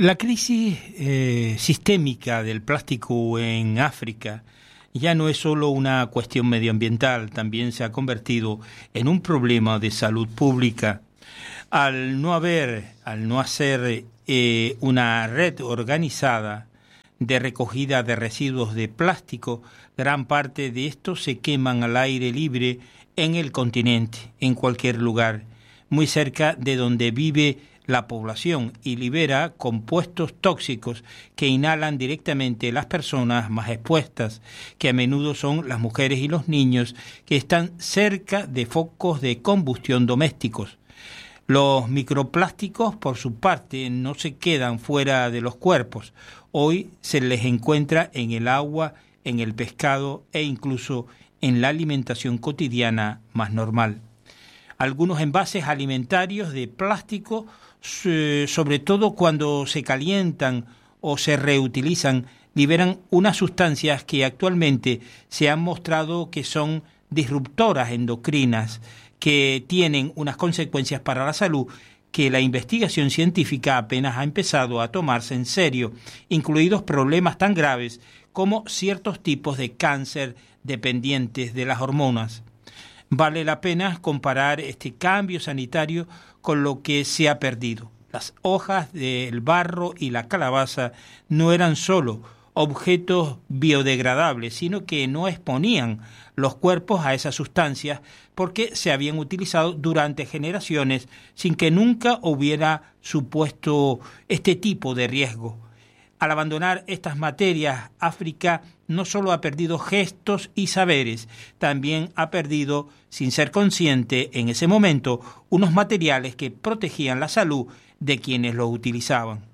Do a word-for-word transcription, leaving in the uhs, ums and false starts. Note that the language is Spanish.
La crisis eh, sistémica del plástico en África ya no es solo una cuestión medioambiental, también se ha convertido en un problema de salud pública. Al no haber, al no hacer eh, una red organizada de recogida de residuos de plástico, gran parte de estos se queman al aire libre en el continente, en cualquier lugar, muy cerca de donde vive la población, y libera compuestos tóxicos que inhalan directamente las personas más expuestas, que a menudo son las mujeres y los niños que están cerca de focos de combustión domésticos. Los microplásticos, por su parte, no se quedan fuera de los cuerpos. Hoy se les encuentra en el agua, en el pescado e incluso en la alimentación cotidiana más normal. Algunos envases alimentarios de plástico, sobre todo cuando se calientan o se reutilizan, liberan unas sustancias que actualmente se han mostrado que son disruptoras endocrinas, que tienen unas consecuencias para la salud que la investigación científica apenas ha empezado a tomarse en serio, incluidos problemas tan graves como ciertos tipos de cáncer dependientes de las hormonas. Vale la pena comparar este cambio sanitario con lo que se ha perdido. Las hojas del barro y la calabaza no eran solo objetos biodegradables, sino que no exponían los cuerpos a esas sustancias porque se habían utilizado durante generaciones sin que nunca hubiera supuesto este tipo de riesgo. Al abandonar estas materias, África no solo ha perdido gestos y saberes, también ha perdido, sin ser consciente en ese momento, unos materiales que protegían la salud de quienes los utilizaban.